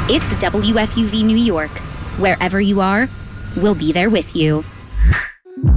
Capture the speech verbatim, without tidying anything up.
It's W F U V New York. Wherever you are, we'll be there with you.